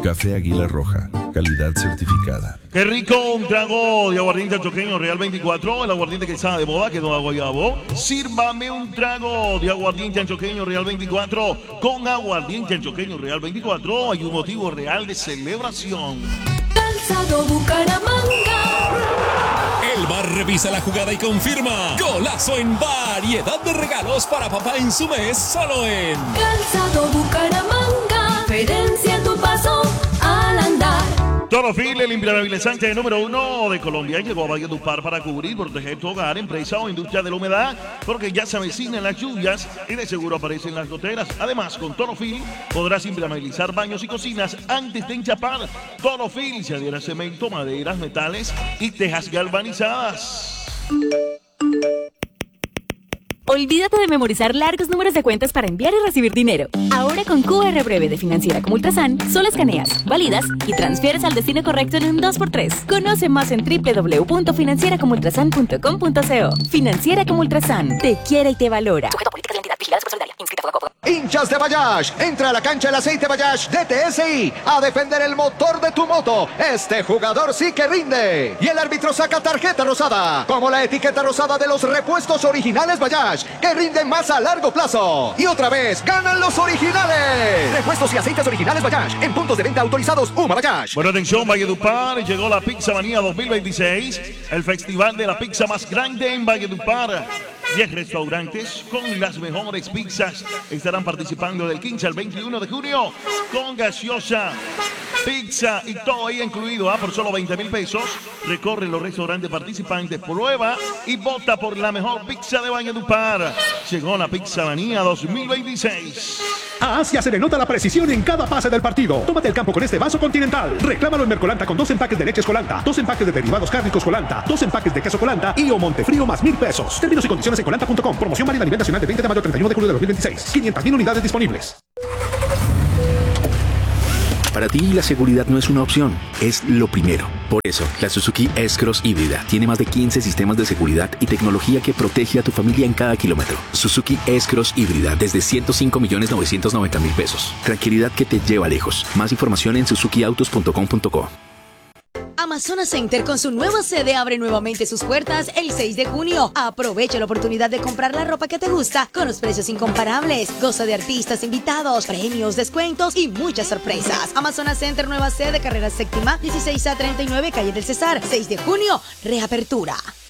Café Águila Roja, calidad certificada. ¡Qué rico! Un trago de aguardiente antioqueño Real 24, el aguardiente que está de moda, que no hago guayabo. Sírvame un trago de aguardiente antioqueño Real 24. Con aguardiente antioqueño Real 24 hay un motivo real de celebración. Calzado Bucaramanga. El bar revisa la jugada y confirma. Golazo en variedad de regalos para papá en su mes, solo en Calzado Bucaramanga. Diferencia tu paso al andar. Torofil, el impermeabilizante número 1 de Colombia, llegó a Valledupar para cubrir y proteger tu hogar, empresa o industria de la humedad, porque ya se avecinan las lluvias y de seguro aparecen las goteras. Además, con Torofil podrás impermeabilizar baños y cocinas antes de enchapar. Torofil se adhiere a cemento, maderas, metales y tejas galvanizadas. Olvídate de memorizar largos números de cuentas para enviar y recibir dinero. Ahora con QR Breve de Financiera como Ultrasan, solo escaneas, validas y transfieres al destino correcto en un 2x3. Conoce más en www.financieracomultrasan.com.co. Financiera como Ultrasan, te quiere y te valora. Sujeto a políticas de identidad, vigilada supersolidaria, inscrita Fogacop. Hinchas de Bayash, entra a la cancha el aceite Bayash de TSI a defender el motor de tu moto. Este jugador sí que rinde. Y el árbitro saca tarjeta rosada, como la etiqueta rosada de los repuestos originales Bayash, que rinden más a largo plazo. Y otra vez, ganan los originales. Repuestos y aceites originales Bayash, en puntos de venta autorizados UMA Bayash. Bueno, atención, Valledupar, llegó la Pizza Manía 2026, el festival de la pizza más grande en Valledupar. 10 restaurantes con las mejores pizzas estarán participando del 15 al 21 de junio con gaseosa, pizza y todo ahí incluido, por solo 20,000 pesos. Recorre los restaurantes participantes, prueba y vota por la mejor pizza de Valledupar. Llegó la Pizza Manía 2026. A Asia se le nota la precisión en cada pase del partido. Tómate el campo con este vaso Continental. Reclámalo en Mercolanta con 2 empaques de leches Colanta, 2 empaques de derivados cárnicos Colanta, 2 empaques de queso Colanta y o Montefrío más 1,000 pesos. Términos y condiciones en colanta.com. Promoción válida a nivel nacional de 20 de mayo a 31 de julio de 2026. 500,000 unidades disponibles. Para ti la seguridad no es una opción, es lo primero. Por eso, la Suzuki S-Cross híbrida tiene más de 15 sistemas de seguridad y tecnología que protege a tu familia en cada kilómetro. Suzuki S-Cross híbrida desde 105.990.000 pesos. Tranquilidad que te lleva lejos. Más información en suzukiautos.com.co. Amazonas Center con su nueva sede abre nuevamente sus puertas el 6 de junio. Aprovecha la oportunidad de comprar la ropa que te gusta con los precios incomparables. Goza de artistas invitados, premios, descuentos y muchas sorpresas. Amazonas Center, nueva sede, carrera séptima, 16 a 39, calle del Cesar. 6 de junio, reapertura.